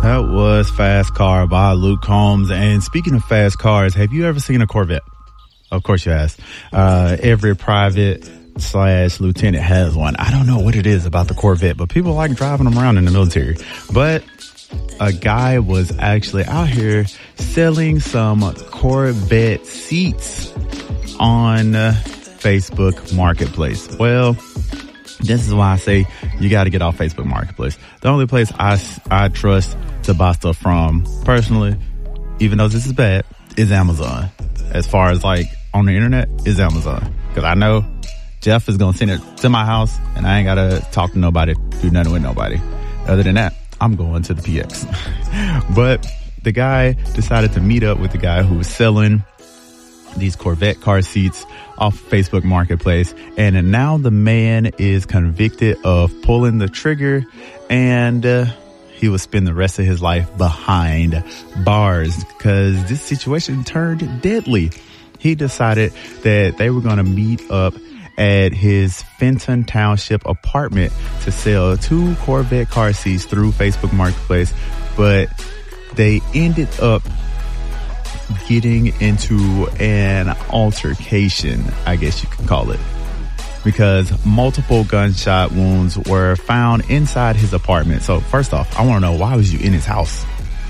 That was Fast Car by Luke Combs. And speaking of fast cars, have you ever seen a Corvette? Of course you have. Every private / lieutenant has one. I don't know what it is about the Corvette, but people like driving them around in the military. But a guy was actually out here selling some Corvette seats on Facebook Marketplace. Well, this is why I say you got to get off Facebook Marketplace. The only place I trust to buy stuff from, personally, even though this is bad, is Amazon. As far as like on the internet, is Amazon. Because I know Jeff is going to send it to my house and I ain't got to talk to nobody, do nothing with nobody. Other than that, I'm going to the PX. But the guy decided to meet up with the guy who was selling these Corvette car seats off Facebook Marketplace. And now the man is convicted of pulling the trigger, and he will spend the rest of his life behind bars because this situation turned deadly. He decided that they were going to meet up at his Fenton Township apartment to sell 2 Corvette car seats through Facebook Marketplace, but they ended up getting into an altercation, I guess you could call it, because multiple gunshot wounds were found inside his apartment. So first off, I want to know, why was you in his house?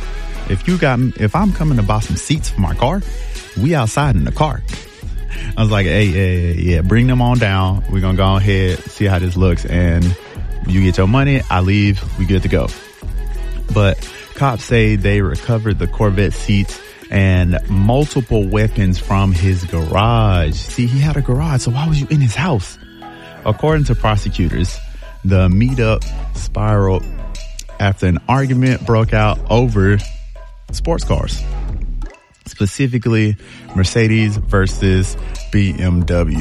If I'm coming to buy some seats for my car, we outside in the car. I was like, hey, bring them on down. We're going to go ahead, see how this looks. And you get your money, I leave, we good to go. But cops say they recovered the Corvette seats and multiple weapons from his garage. See, he had a garage, so why was you in his house? According to prosecutors, the meetup spiraled after an argument broke out over sports cars, specifically Mercedes versus BMW.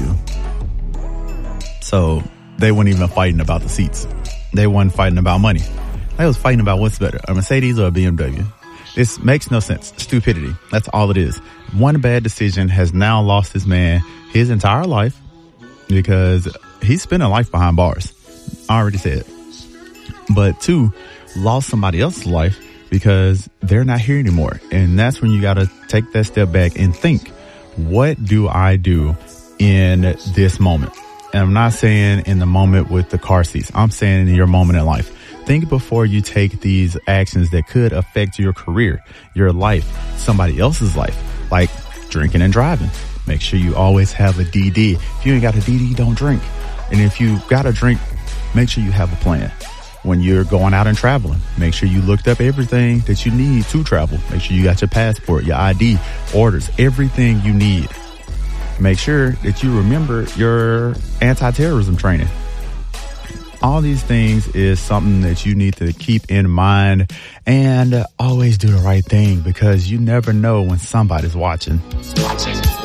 So they weren't even fighting about the seats. They weren't fighting about money. They was fighting about what's better, a Mercedes or a BMW. This makes no sense. Stupidity. That's all it is. One bad decision has now lost this man his entire life because he's spending life behind bars. I already said. But 2, lost somebody else's life because they're not here anymore. And that's when you got to take that step back and think, what do I do in this moment? And I'm not saying in the moment with the car seats. I'm saying in your moment in life. Think before you take these actions that could affect your career, your life, somebody else's life, like drinking and driving. Make sure you always have a DD. If you ain't got a DD, don't drink. And if you got to drink, make sure you have a plan. When you're going out and traveling, make sure you looked up everything that you need to travel. Make sure you got your passport, your ID, orders, everything you need. Make sure that you remember your anti-terrorism training. All these things is something that you need to keep in mind, and always do the right thing because you never know when somebody's watching.